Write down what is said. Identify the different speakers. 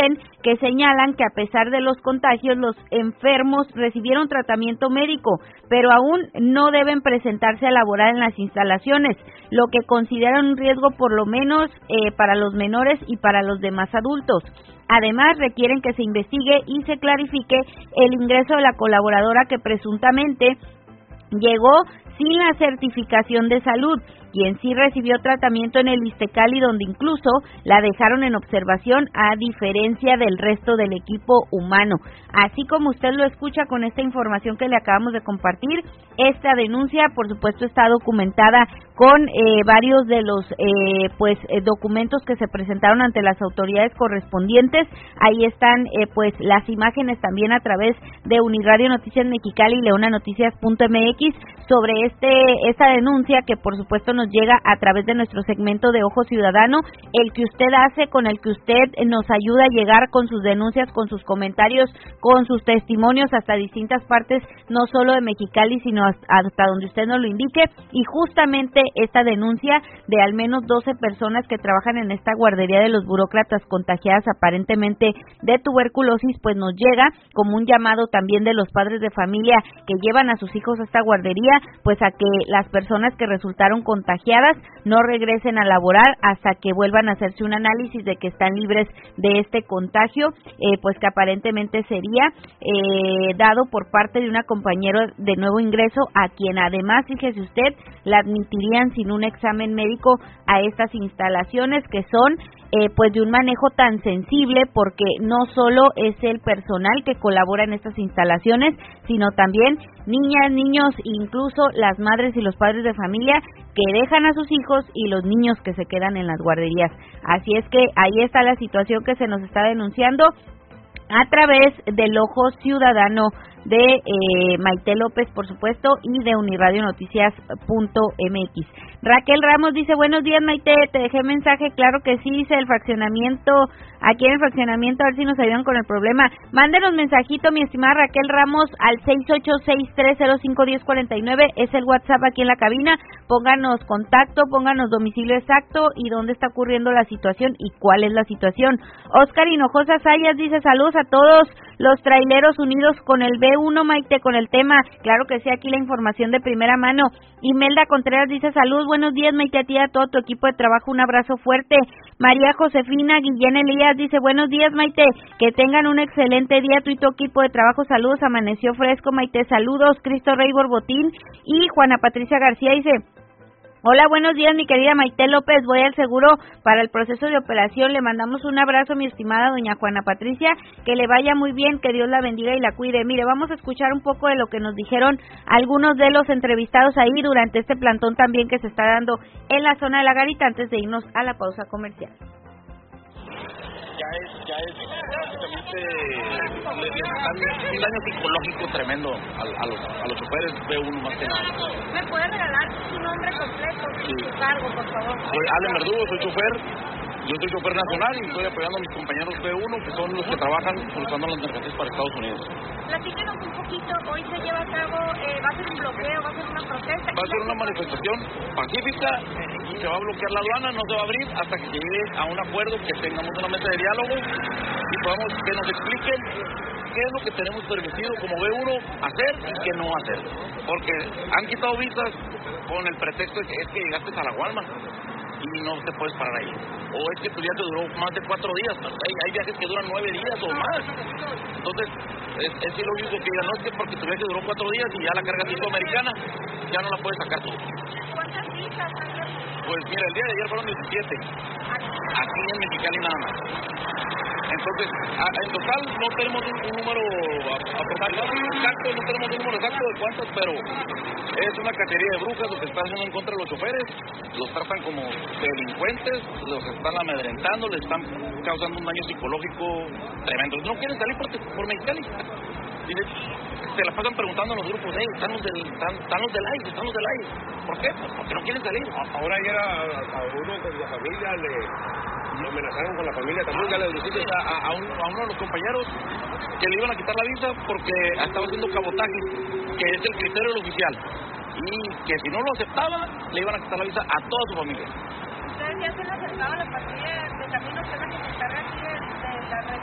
Speaker 1: también que señalan que a pesar de los contagios, los enfermos recibieron tratamiento médico, pero aún no deben presentarse a laborar en las instalaciones, lo que consideran un riesgo por lo menos para los menores y para los demás adultos. Además, requieren que se investigue y se clarifique el ingreso de la colaboradora que presuntamente llegó sin la certificación de salud, quien sí recibió tratamiento en el Iztecali, donde incluso la dejaron en observación a diferencia del resto del equipo humano. Así como usted lo escucha con esta información que le acabamos de compartir, esta denuncia, por supuesto, está documentada con varios de los documentos que se presentaron ante las autoridades correspondientes. Ahí están las imágenes también a través de Uniradio Noticias Mexicali y leonanoticias.mx sobre esta denuncia que por supuesto nos llega a través de nuestro segmento de Ojo Ciudadano, el que usted hace, con el que usted nos ayuda a llegar con sus denuncias, con sus comentarios, con sus testimonios hasta distintas partes, no solo de Mexicali, sino hasta donde usted nos lo indique. Y justamente esta denuncia de al menos 12 personas que trabajan en esta guardería de los burócratas contagiadas aparentemente de tuberculosis, pues nos llega como un llamado también de los padres de familia que llevan a sus hijos a esta guardería, pues a que las personas que resultaron contagiadas no regresen a laborar hasta que vuelvan a hacerse un análisis de que están libres de este contagio, pues que aparentemente sería dado por parte de una compañera de nuevo ingreso, a quien además, fíjese usted, la admitirían sin un examen médico a estas instalaciones que son pues de un manejo tan sensible, porque no solo es el personal que colabora en estas instalaciones, sino también niñas, niños, incluso las madres y los padres de familia que dejan a sus hijos y los niños que se quedan en las guarderías. Así es que ahí está la situación que se nos está denunciando a través del Ojo Ciudadano de Maite López, por supuesto, y de uniradionoticias.mx. Raquel Ramos dice: buenos días, Maite, te dejé mensaje. Claro que sí, dice el fraccionamiento, aquí en el fraccionamiento, a ver si nos ayudan con el problema. Mándenos mensajito, mi estimada Raquel Ramos, al 686-305-1049, es el WhatsApp aquí en la cabina. Pónganos contacto, pónganos domicilio exacto y dónde está ocurriendo la situación y cuál es la situación. Oscar Hinojosa Sayas dice: saludos a todos los traileros unidos con el B1, Maite, con el tema. Claro que sí, aquí la información de primera mano. Imelda Contreras dice: saludos, buenos días, Maite, a ti y a todo tu equipo de trabajo, un abrazo fuerte. María Josefina Guillén Elías dice: buenos días, Maite, que tengan un excelente día tú y tu equipo de trabajo, saludos, amaneció fresco, Maite, saludos. Cristo Rey Borbotín. Y Juana Patricia García dice: hola, buenos días, mi querida Maite López, voy al seguro para el proceso de operación, le mandamos un abrazo, mi estimada doña Juana Patricia, que le vaya muy bien, que Dios la bendiga y la cuide. Mire, vamos a escuchar un poco de lo que nos dijeron algunos de los entrevistados ahí durante este plantón también que se está dando en la zona de La Garita, antes de irnos a la pausa comercial.
Speaker 2: Ya es prácticamente les están un daño psicológico tremendo a los choferes B1 más que nada.
Speaker 3: ¿Me puede regalar su nombre completo y su cargo, por favor?
Speaker 2: Soy Ale Verdugo, soy chofer. Yo soy chofer nacional y estoy apoyando a mis compañeros B1, que son los que trabajan cruzando las mercancías para Estados Unidos.
Speaker 3: Platíquenos un poquito, hoy se lleva a cabo, va a ser un bloqueo, va a ser una protesta.
Speaker 2: Va a ser una manifestación pacífica y se va a bloquear la aduana, no se va a abrir hasta que se llegue a un acuerdo, que tengamos una mesa de diálogo y podamos que nos expliquen qué es lo que tenemos permitido como B1 hacer y qué no hacer. Porque han quitado visas con el pretexto de que es que llegaste a la Walmart y no te puedes parar ahí. O es que tu viaje duró más de 4 días. Hay viajes que duran 9 días o más. Entonces, es ilógico que digan, no, es que porque tu viaje duró 4 días y ya la carga americana, ya no la puedes sacar tú.
Speaker 3: ¿Cuántas visas?
Speaker 2: Pues mira, el día de ayer fueron 17. Aquí en Mexicali nada más. Entonces, en total no tenemos un número exacto, no tenemos un número exacto de cuántas, pero es una cacería de brujas lo que están haciendo en contra de los choferes, los tratan como delincuentes, los están amedrentando, les están causando un daño psicológico tremendo. No quieren salir por Mexicali. Se la pasan preguntando a los grupos, están los del aire, están los del aire. ¿Por qué? Pues porque no quieren salir.
Speaker 4: Ahora ayer a uno con la familia lo amenazaron con la familia también, ya le dijiste
Speaker 2: a uno de los compañeros que le iban a quitar la visa porque estaba haciendo cabotaje, que es el criterio del oficial, y que si no lo aceptaba le iban a quitar la visa a toda su familia.
Speaker 3: Ustedes ya se han acercado a la patrulla de caminos, que es la que se encarga aquí de la